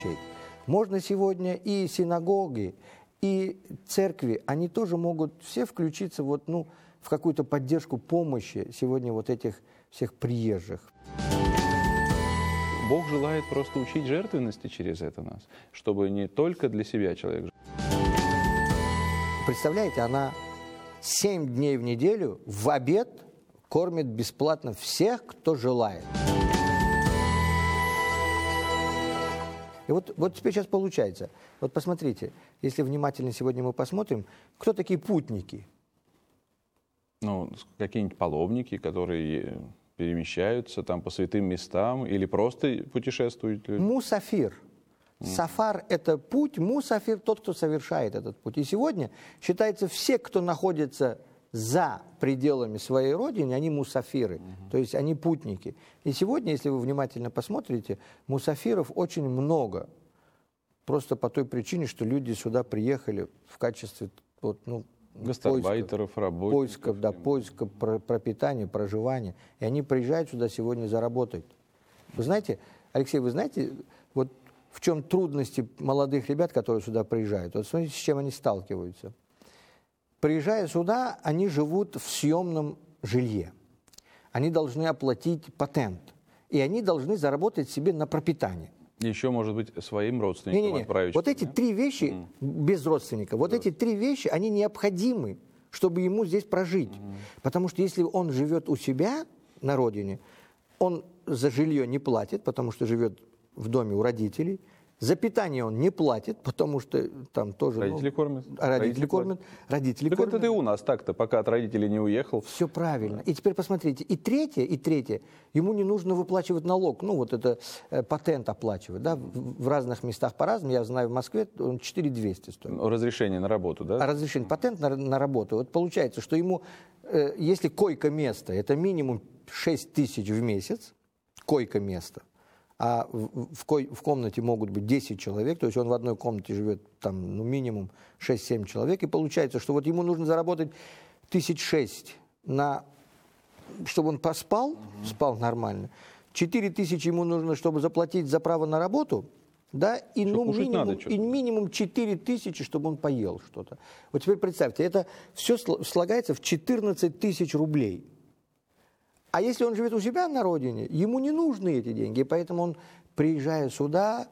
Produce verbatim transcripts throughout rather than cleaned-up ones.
Можно сегодня и синагоги, и церкви, они тоже могут все включиться вот, ну, в какую-то поддержку помощи сегодня вот этих всех приезжих. Бог желает просто учить жертвенности через это нас, чтобы не только для себя человек жил. Представляете, она семь дней в неделю в обед кормит бесплатно всех, кто желает. И вот, вот теперь сейчас получается. Вот посмотрите, если внимательно сегодня мы посмотрим, кто такие путники? Ну, какие-нибудь паломники, которые перемещаются там по святым местам или просто путешествуют люди? Мусафир. Сафар – это путь, мусафир – тот, кто совершает этот путь. И сегодня считается, все, кто находится за пределами своей родины, они мусафиры, uh-huh. то есть они путники. И сегодня, если вы внимательно посмотрите, мусафиров очень много. Просто по той причине, что люди сюда приехали в качестве вот, ну, гастарбайтеров, работников. Поисков, да, поиска пропитания, проживания. И они приезжают сюда сегодня заработать. Вы знаете, Алексей, вы знаете, вот в чем трудности молодых ребят, которые сюда приезжают? Вот смотрите, с чем они сталкиваются. Приезжая сюда, они живут в съемном жилье. Они должны оплатить патент. И они должны заработать себе на пропитание. Еще, может быть, своим родственникам Не-не-не. отправить. Вот эти три вещи, mm. без родственника, вот да. эти три вещи, они необходимы, чтобы ему здесь прожить. Mm. Потому что если он живет у себя на родине, он за жилье не платит, потому что живет в доме у родителей. За питание он не платит, потому что там тоже... Родители ну, кормят. Родители, родители кормят. Родители так кормят. Это ты у нас так-то, пока от родителей не уехал. Все правильно. И теперь посмотрите. И третье, и третье. Ему не нужно выплачивать налог. Ну, вот это э, патент оплачивать. Да? В, в разных местах по-разному. Я знаю, в Москве он четыре тысячи двести стоит. Разрешение на работу, да? А разрешение, патент на, на работу. Вот получается, что ему, э, если койко-место, это минимум шесть тысяч в месяц, койко-место, а в, в, в комнате могут быть десять человек, то есть он в одной комнате живет там, ну, минимум шесть-семь человек, и получается, что вот ему нужно заработать тысяч шесть, на, чтобы он поспал, uh-huh. спал нормально, четыре тысячи ему нужно, чтобы заплатить за право на работу, да, и, ну, минимум, и минимум четыре тысячи, чтобы он поел что-то. Вот теперь представьте, это все слагается в четырнадцать тысяч рублей. А если он живет у себя на родине, ему не нужны эти деньги, и поэтому он, приезжая сюда,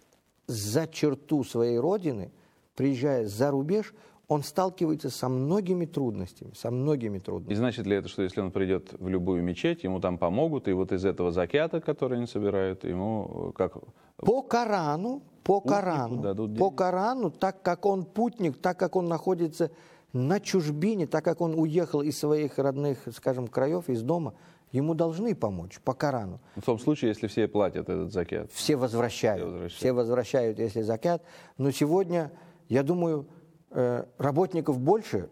за черту своей родины, приезжая за рубеж, он сталкивается со многими трудностями, со многими трудностями. И значит ли это, что если он придет в любую мечеть, ему там помогут, и вот из этого закята, который они собирают, ему как... По Корану, по Корану, по Корану, так как он путник, так как он находится на чужбине, так как он уехал из своих родных, скажем, краев, из дома, ему должны помочь по Корану. В том случае, если все платят этот закят. Все возвращают, все возвращают, все возвращают, если закят. Но сегодня, я думаю, работников больше,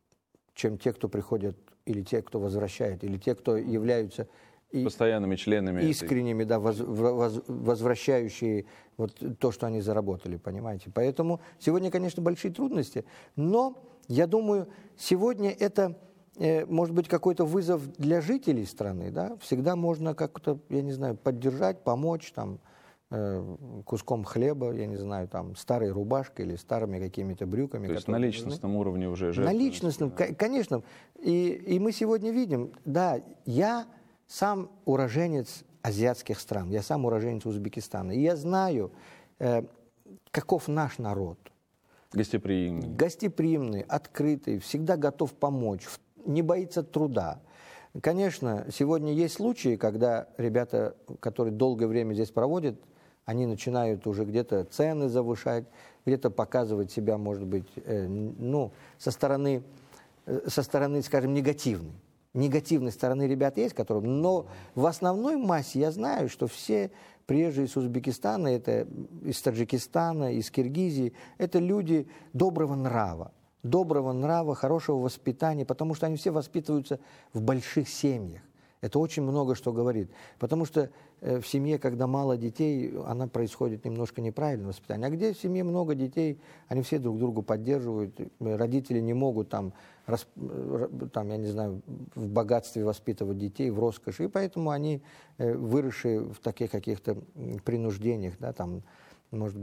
чем те, кто приходят, или те, кто возвращает, или те, кто являются постоянными членами. Искренними, да, воз, воз, возвращающие вот то, что они заработали, понимаете. Поэтому сегодня, конечно, большие трудности, но я думаю, сегодня это, э, может быть, какой-то вызов для жителей страны, да. Всегда можно как-то, я не знаю, поддержать, помочь, там, э, куском хлеба, я не знаю, там, старой рубашкой или старыми какими-то брюками. То есть на личностном нужны. уровне уже На личностном, да. Конечно. И, и мы сегодня видим, да, я сам уроженец азиатских стран, я сам уроженец Узбекистана, и я знаю, э, каков наш народ. Гостеприимный. Гостеприимный, открытый, всегда готов помочь, не боится труда. Конечно, сегодня есть случаи, когда ребята, которые долгое время здесь проводят, они начинают уже где-то цены завышать, где-то показывать себя, может быть, э, ну, со стороны, э, со стороны, скажем, негативной. Негативной стороны ребят есть, которым, но в основной массе я знаю, что все приезжие из Узбекистана, это из Таджикистана, из Киргизии, это люди доброго нрава, доброго нрава, хорошего воспитания, потому что они все воспитываются в больших семьях. Это очень много что говорит. Потому что э, в семье, когда мало детей, она происходит немножко неправильное воспитание. А где в семье много детей, они все друг друга поддерживают. Родители не могут там, рас, там, я не знаю, в богатстве воспитывать детей, в роскоши. И поэтому они, э, выросшие в таких каких-то принуждениях, да, там, может быть,